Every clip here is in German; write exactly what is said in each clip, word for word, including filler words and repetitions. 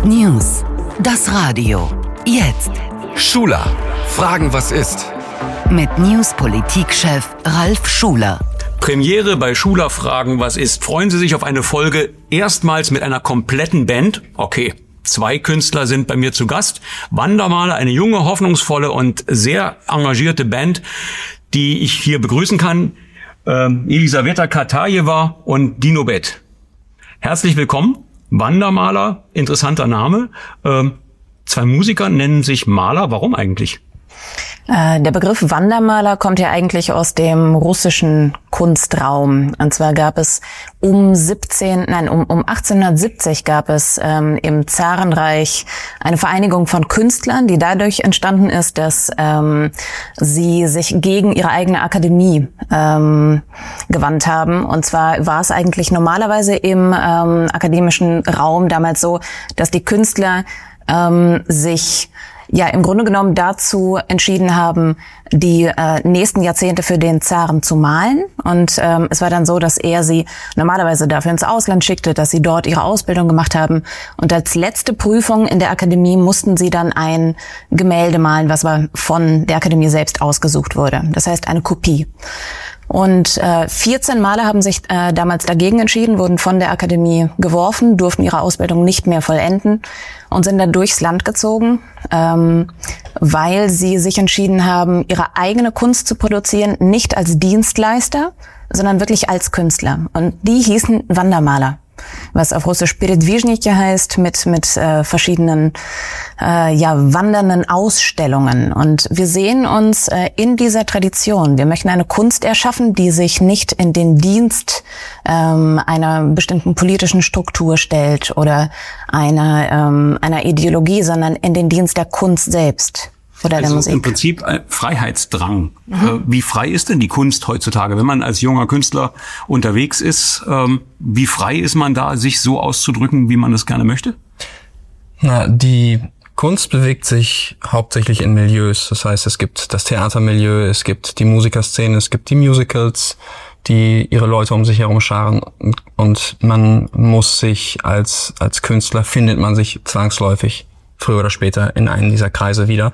News. Das Radio. Jetzt. Schuler. Fragen, was ist? Mit News-Politik-Chef Ralf Schuler. Premiere bei Schuler Fragen, was ist? Freuen Sie sich auf eine Folge erstmals mit einer kompletten Band? Okay, zwei Künstler sind bei mir zu Gast. Wandermaler, eine junge, hoffnungsvolle und sehr engagierte Band, die ich hier begrüßen kann. Ähm, Elisaveta Katajewa und Dino Bett. Herzlich willkommen. Wandermaler, interessanter Name. Ähm, zwei Musiker nennen sich Maler. Warum eigentlich? Der Begriff Wandermaler kommt ja eigentlich aus dem russischen Kunstraum. Und zwar gab es um siebzehn, nein, um, um achtzehnhundertsiebzig gab es ähm, im Zarenreich eine Vereinigung von Künstlern, die dadurch entstanden ist, dass ähm, sie sich gegen ihre eigene Akademie ähm, gewandt haben. Und zwar war es eigentlich normalerweise im ähm, akademischen Raum damals so, dass die Künstler ähm, sich ja im Grunde genommen dazu entschieden haben, die äh, nächsten Jahrzehnte für den Zaren zu malen. Und ähm, es war dann so, dass er sie normalerweise dafür ins Ausland schickte, dass sie dort ihre Ausbildung gemacht haben. Und als letzte Prüfung in der Akademie mussten sie dann ein Gemälde malen, was aber von der Akademie selbst ausgesucht wurde. Das heißt eine Kopie. Und äh, vierzehn Maler haben sich äh, damals dagegen entschieden, wurden von der Akademie geworfen, durften ihre Ausbildung nicht mehr vollenden und sind dann durchs Land gezogen, ähm, weil sie sich entschieden haben, ihre eigene Kunst zu produzieren, nicht als Dienstleister, sondern wirklich als Künstler. Und die hießen Wandermaler, was auf Russisch Передвижники heißt, mit mit äh, verschiedenen äh, ja wandernden Ausstellungen. Und wir sehen uns äh, in dieser Tradition. Wir möchten eine Kunst erschaffen, die sich nicht in den Dienst ähm, einer bestimmten politischen Struktur stellt oder einer ähm, einer Ideologie, sondern in den Dienst der Kunst selbst. Oder also der Musik. Im Prinzip ein Freiheitsdrang. Mhm. Wie frei ist denn die Kunst heutzutage? Wenn man als junger Künstler unterwegs ist, wie frei ist man da, sich so auszudrücken, wie man es gerne möchte? Na, die Kunst bewegt sich hauptsächlich in Milieus. Das heißt, es gibt das Theatermilieu, es gibt die Musikerszene, es gibt die Musicals, die ihre Leute um sich herum scharen. Und man muss sich als als Künstler, findet man sich zwangsläufig früher oder später in einen dieser Kreise wieder,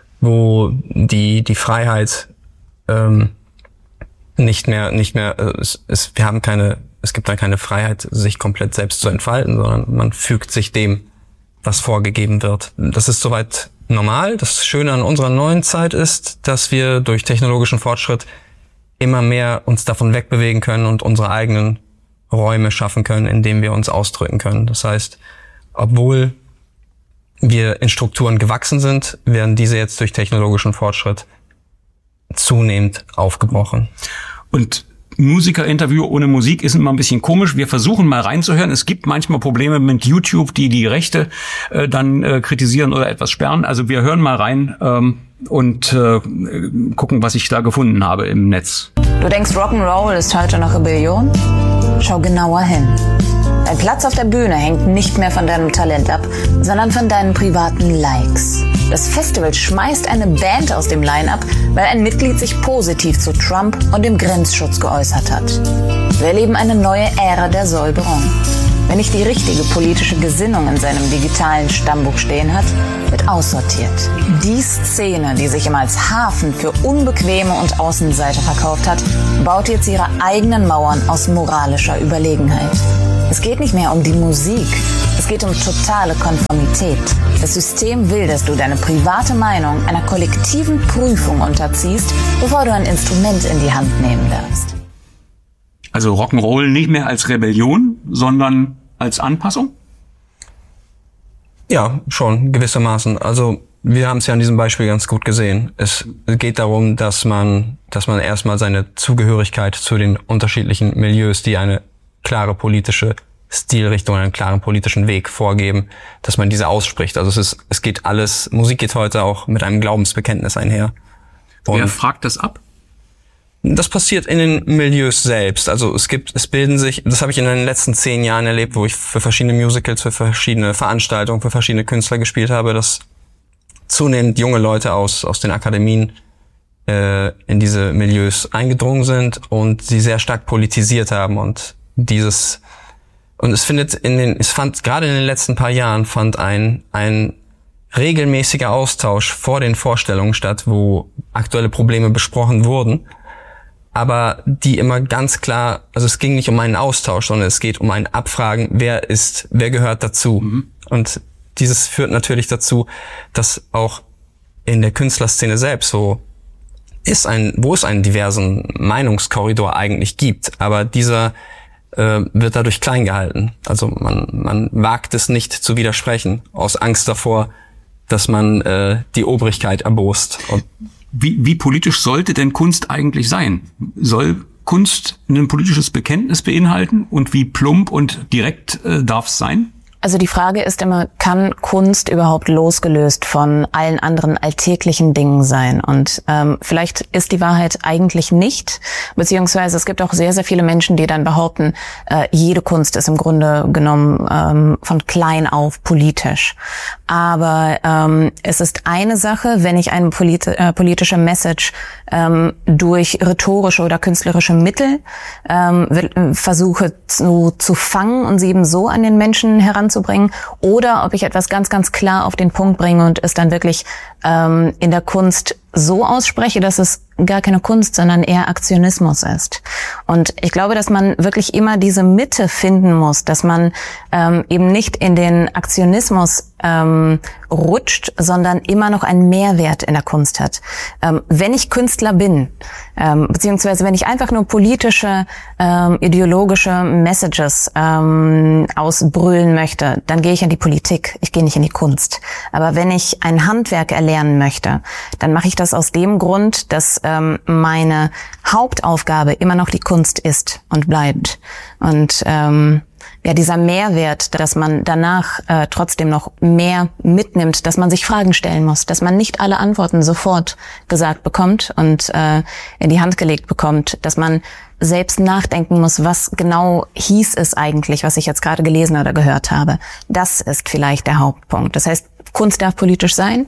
wo die die Freiheit ähm, nicht mehr nicht mehr äh, es, es wir haben keine es gibt dann keine Freiheit, sich komplett selbst zu entfalten, sondern man fügt sich dem, was vorgegeben wird. Das ist soweit normal. Das Schöne an unserer neuen Zeit ist, dass wir durch technologischen Fortschritt immer mehr uns davon wegbewegen können und unsere eigenen Räume schaffen können, in denen wir uns ausdrücken können. Das heißt, obwohl wir in Strukturen gewachsen sind, werden diese jetzt durch technologischen Fortschritt zunehmend aufgebrochen. Und Musikerinterview ohne Musik ist immer ein bisschen komisch. Wir versuchen mal reinzuhören. Es gibt manchmal Probleme mit YouTube, die die Rechte äh, dann äh, kritisieren oder etwas sperren. Also wir hören mal rein ähm, und äh, gucken, was ich da gefunden habe im Netz. Du denkst, Rock'n'Roll ist heute noch Rebellion? Schau genauer hin. Dein Platz auf der Bühne hängt nicht mehr von deinem Talent ab, sondern von deinen privaten Likes. Das Festival schmeißt eine Band aus dem Line-Up, weil ein Mitglied sich positiv zu Trump und dem Grenzschutz geäußert hat. Wir erleben eine neue Ära der Säuberung. Wer nicht die richtige politische Gesinnung in seinem digitalen Stammbuch stehen hat, wird aussortiert. Die Szene, die sich immer als Hafen für Unbequeme und Außenseiter verkauft hat, baut jetzt ihre eigenen Mauern aus moralischer Überlegenheit. Es geht nicht mehr um die Musik, es geht um totale Konformität. Das System will, dass du deine private Meinung einer kollektiven Prüfung unterziehst, bevor du ein Instrument in die Hand nehmen darfst. Also Rock'n'Roll nicht mehr als Rebellion, sondern als Anpassung? Ja, schon, gewissermaßen. Also wir haben es ja an diesem Beispiel ganz gut gesehen. Es geht darum, dass man, dass man erstmal seine Zugehörigkeit zu den unterschiedlichen Milieus, die eine klare politische Stilrichtung, einen klaren politischen Weg vorgeben, dass man diese ausspricht. Also es ist, es geht alles, Musik geht heute auch mit einem Glaubensbekenntnis einher. Und wer fragt das ab? Das passiert in den Milieus selbst. Also es gibt, es bilden sich, das habe ich in den letzten zehn Jahren erlebt, wo ich für verschiedene Musicals, für verschiedene Veranstaltungen, für verschiedene Künstler gespielt habe, dass zunehmend junge Leute aus aus den Akademien äh, in diese Milieus eingedrungen sind und sie sehr stark politisiert haben und dieses Und es findet in den, es fand gerade in den letzten paar Jahren fand ein, ein regelmäßiger Austausch vor den Vorstellungen statt, wo aktuelle Probleme besprochen wurden, aber die immer ganz klar, also es ging nicht um einen Austausch, sondern es geht um ein Abfragen, wer ist, wer gehört dazu. Mhm. Und dieses führt natürlich dazu, dass auch in der Künstlerszene selbst so ist ein, wo es einen diversen Meinungskorridor eigentlich gibt, aber dieser äh, wird dadurch klein gehalten. Also man, man wagt es nicht zu widersprechen, aus Angst davor, dass man äh, die Obrigkeit erbost. Und wie, wie politisch sollte denn Kunst eigentlich sein? Soll Kunst ein politisches Bekenntnis beinhalten? Und wie plump und direkt äh, darf es sein? Also die Frage ist immer, kann Kunst überhaupt losgelöst von allen anderen alltäglichen Dingen sein? Und ähm, vielleicht ist die Wahrheit eigentlich nicht, beziehungsweise es gibt auch sehr, sehr viele Menschen, die dann behaupten, äh, jede Kunst ist im Grunde genommen ähm, von klein auf politisch. Aber ähm, es ist eine Sache, wenn ich eine polit- äh, politische Message ähm, durch rhetorische oder künstlerische Mittel ähm, will, äh, versuche zu, zu fangen und sie eben so an den Menschen heranzubringen, oder ob ich etwas ganz, ganz klar auf den Punkt bringe und es dann wirklich ähm, in der Kunst so ausspreche, dass es gar keine Kunst, sondern eher Aktionismus ist. Und ich glaube, dass man wirklich immer diese Mitte finden muss, dass man ähm, eben nicht in den Aktionismus ähm, rutscht, sondern immer noch einen Mehrwert in der Kunst hat. Ähm, wenn ich Künstler bin, ähm, beziehungsweise wenn ich einfach nur politische, ähm, ideologische Messages ähm, ausbrüllen möchte, dann gehe ich in die Politik, ich gehe nicht in die Kunst. Aber wenn ich ein Handwerk erlernen möchte, dann mache ich das aus dem Grund, dass ähm, meine Hauptaufgabe immer noch die Kunst ist und bleibt. Und ähm, ja, dieser Mehrwert, dass man danach äh, trotzdem noch mehr mitnimmt, dass man sich Fragen stellen muss, dass man nicht alle Antworten sofort gesagt bekommt und äh, in die Hand gelegt bekommt, dass man selbst nachdenken muss, was genau hieß es eigentlich, was ich jetzt gerade gelesen oder gehört habe. Das ist vielleicht der Hauptpunkt. Das heißt, Kunst darf politisch sein,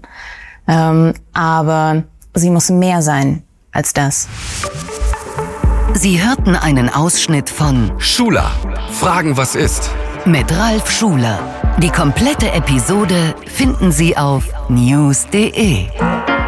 ähm, aber sie muss mehr sein als das. Sie hörten einen Ausschnitt von Schuler. Fragen, was ist? Mit Ralf Schuler. Die komplette Episode finden Sie auf news punkt de.